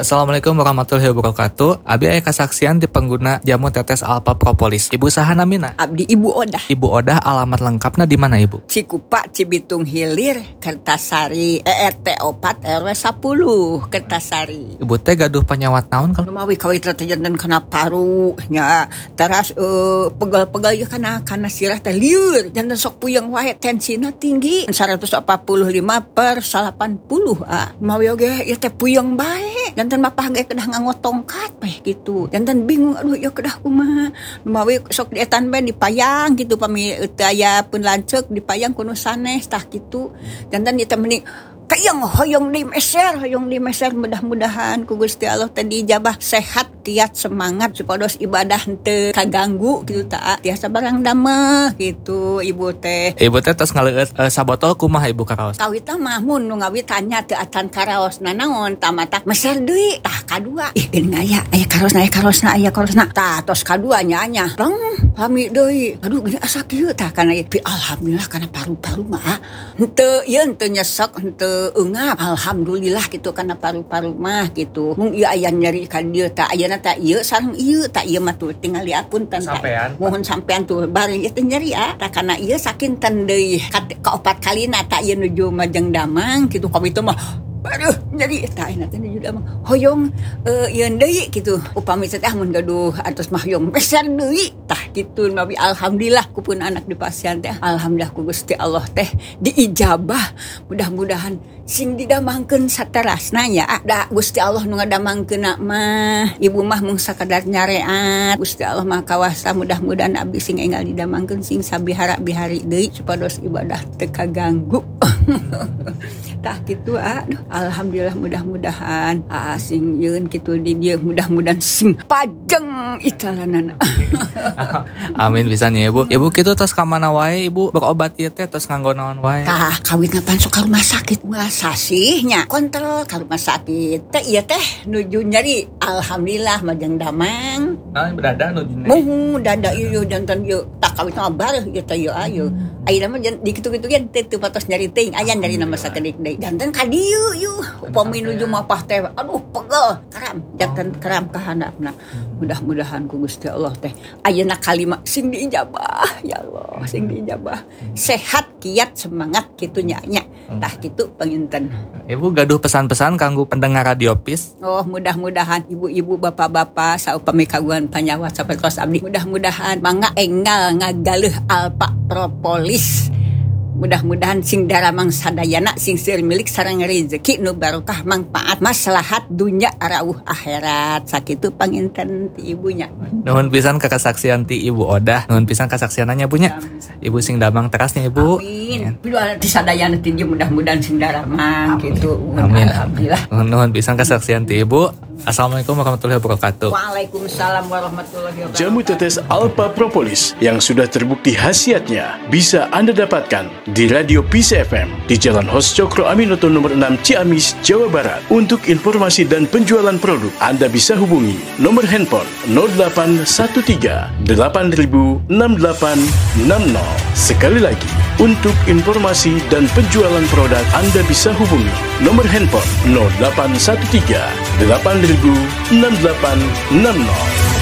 Assalamualaikum warahmatullahi wabarakatuh. Abi aya kasaksian di pengguna jamu tetes Alpha Propolis. Ibu saha namina? Abdi Ibu Odah. Ibu Odah, alamat lengkapna di mana Ibu? Cikupa, Cibitung Hilir, Kertasari, RT 4 RW 10, Kertasari. Ibu teh gaduh penyawat naon kalau Numawi kawit jantan kena paru nya. Teras pegal-pegal ya kana sirah teh lieur. Jantan sok puyeng wae tensina tinggi 145/80. Numawi oge ya teh puyeng bae. Jantan mapah ge kedah nganggo tongkat peh gitu. Jantan bingung aduh ya kedah kumaha. Numawi sok dietan bae dipayang gitu pami teu aya pun lanceuk dipayang kuno sanes tah gitu. Jantan ieu teh meni kayang hoyong di meser mudah-mudahan ku Gusti Allah tadi dijabah sehat kiat semangat supados ibadah teu kaganggu gitu ta tiasa barang dameh gitu ibu teh. Ibu teh tos ngaleueut sabotol kumaha Ibu karaos? Kawitna mah mun nu ngawit tanya teu atan karaosna naon tamata meser deui tah kadua ih geuning aya karosna tah tos kadua nya rong pami deui aduh gini asa kieu tah kana alhamdulillah kana paru-paru mah henteu ieu henteu nyesek henteu engap alhamdulillah gitu karena paru-paru mah gitu mung ieu aya nyeri ka dieu tah ayeuna tah ieu sareng ieu tah ieu mah tuh tinggal liatpunten tah mohon sampean tuh bari ieu teh nyeri tah kana ieu sakinten deui ka 4 kalina tah ieu nuju Majeng Damang gitu ka itu mah aduh jadi tah ina teh nuju Damang hoyong ieu deui gitu upami teh mun gaduh atos mah hoyong beser deui tah kitu nabi alhamdulillah ku pun anak di pasien teh alhamdulillah ku Gusti Allah teh diijabah mudah-mudahan sing didamangkeun saterasna nya da Gusti Allah nu ngadamangkeunna mah ibu mah mung sakadar nyareat Gusti Allah mah kawasa mudah-mudahan abdi sing enggal didamangkeun sing sabihara-bihari deui supados ibadah teu kaganggu tah kitu aduh alhamdulillah mudah-mudahan sing yeun kitu di dieu mudah-mudahan sing pajeng italanana. Amin pisan ya Ibu. Ibu kitu tos ka mana wae Ibu berobat ieu teh tos nganggo naon wae? Tah kawit ngapan sok ka rumah sakit sasihnya kontrol ka rumah sakit teh ieu teh nuju nyeri alhamdulillah Majeng Damang. Dada nuju nyeri. Muh dada ieu jantan ieu tak kawit mah bareuh ieu teh ieu ayeuna. Ayeuna mah di kitu-kitu ge teu patos nyeri teuing aya nyeri nama sakedik deui. Jantan ka dieu ieu upami nuju mapah teh aduh pegel karam jantan karam ka handapna. Mudah-mudahan ku Gusti Allah teh ayeuna kalima sing diijabah ya Allah sing diijabah sehat kiat semangat kitu nya tah kitu panginten. Ibu gaduh pesan-pesan kanggo pendengar Radio PIS. Oh mudah-mudahan ibu-ibu bapak-bapak saupami kagungan panyawat sapertos abdi mudah-mudahan mangga enggal ngagaleuh Alpha Propolis. Mudah-mudahan sing daramang sadayana sing seueur milik sareng rezeki nu barokah manfaat maslahat dunya rauh akhirat sakitu panginten ti ibunya. Nuhun pisan ka kasaksian ti Ibu Odah, nuhun pisan kasaksiananya Bu nya. Ibu sing damang terasnya Ibu. Amin. Di sadayana ti mudah-mudahan sing daramang kitu. Amin. Alhamdulillah. Nuhun pisan kasaksian ti Ibu. Assalamualaikum warahmatullahi wabarakatuh. Waalaikumsalam warahmatullahi wabarakatuh. Jamu tetes Alpha Propolis yang sudah terbukti khasiatnya bisa Anda dapatkan di Radio PIS FM di Jalan Hos Cokro Aminoto nomor 6 Ciamis, Jawa Barat. Untuk informasi dan penjualan produk, Anda bisa hubungi nomor handphone 0813 8000 6860. Sekali lagi, untuk informasi dan penjualan produk, Anda bisa hubungi nomor handphone 0813 8000 6860.